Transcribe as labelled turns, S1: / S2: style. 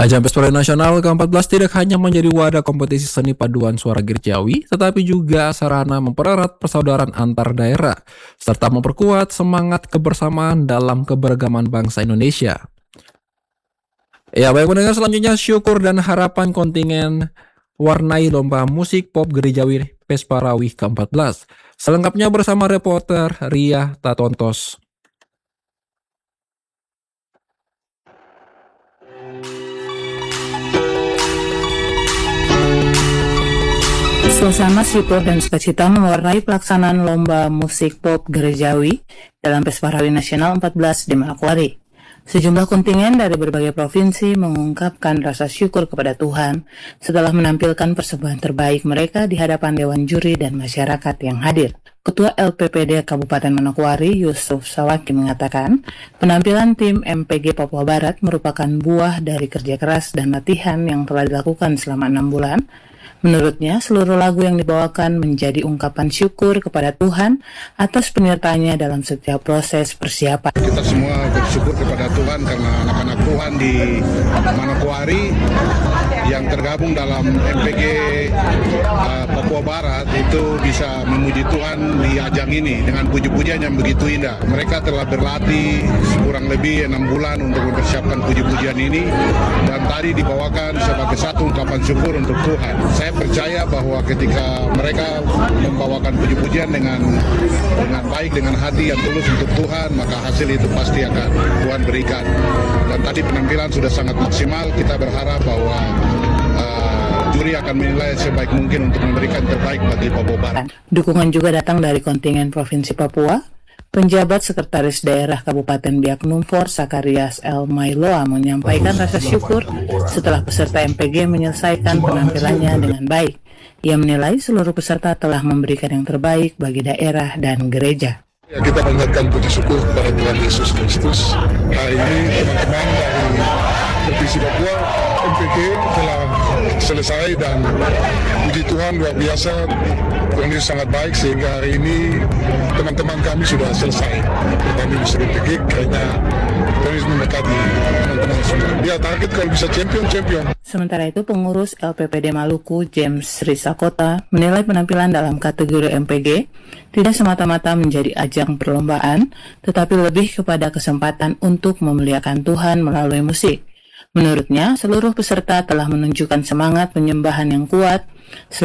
S1: Ajang Festival Nasional ke-14 tidak hanya menjadi wadah kompetisi seni paduan suara Gerejawi, tetapi juga sarana mempererat persaudaraan antar daerah, serta memperkuat semangat kebersamaan dalam keberagaman bangsa Indonesia. Ya, baik pendengar, selanjutnya syukur dan harapan kontingen warnai lomba musik pop Gerejawi Pesparawi ke-14. Selengkapnya bersama reporter Ria Tatontos.
S2: Suasana syukur dan sukacita mewarnai pelaksanaan lomba musik pop Gerejawi dalam Pesparawi Nasional 14 di Manokwari. Sejumlah kontingen dari berbagai provinsi mengungkapkan rasa syukur kepada Tuhan setelah menampilkan persembahan terbaik mereka di hadapan Dewan Juri dan masyarakat yang hadir. Ketua LPPD Kabupaten Manokwari, Yusuf Sawaki, mengatakan penampilan tim MPG Papua Barat merupakan buah dari kerja keras dan latihan yang telah dilakukan selama 6 bulan. Menurutnya, seluruh lagu yang dibawakan menjadi ungkapan syukur kepada Tuhan atas penyertaannya dalam setiap proses persiapan.
S3: Kita semua bersyukur kepada Tuhan karena anak-anak Tuhan di Manokwari yang tergabung dalam MPG Papua Barat itu bisa memuji Tuhan di ajang ini dengan puji-pujian yang begitu indah. Mereka telah berlatih kurang lebih 6 bulan untuk mempersiapkan puji-pujian ini, dan tadi dibawakan sebagai satu ungkapan syukur untuk Tuhan. Saya percaya bahwa ketika mereka membawakan puji-pujian dengan baik, dengan hati yang tulus untuk Tuhan, maka hasil itu pasti akan Tuhan berikan. Dan tadi penampilan sudah sangat maksimal. Kita berharap bahwa juri akan menilai sebaik mungkin untuk memberikan terbaik bagi Papua Barat.
S2: Dukungan juga datang dari kontingen Provinsi Papua. Penjabat Sekretaris Daerah Kabupaten Biak Numfor, Sakarias L. Mailoa, menyampaikan rasa syukur setelah peserta MPG menyelesaikan penampilannya dengan baik. Ia menilai seluruh peserta telah memberikan yang terbaik bagi daerah dan gereja.
S4: Ya, kita panjatkan puji syukur kepada Tuhan Yesus Kristus. Hari ini teman-teman dari Provinsi Papua, MPG telah selesai dan puji Tuhan luar biasa. Tuhan Yesus sangat baik sehingga hari ini teman-teman kami sudah selesai. Kami bisa MPG karena Tuhan Yesus memberkati teman-teman semua. Ya, target kalau bisa champion.
S2: Sementara itu, pengurus LPPD Maluku, James Risakota, menilai penampilan dalam kategori MPG tidak semata-mata menjadi ajang perlombaan, tetapi lebih kepada kesempatan untuk memuliakan Tuhan melalui musik. Menurutnya, seluruh peserta telah menunjukkan semangat penyembahan yang kuat.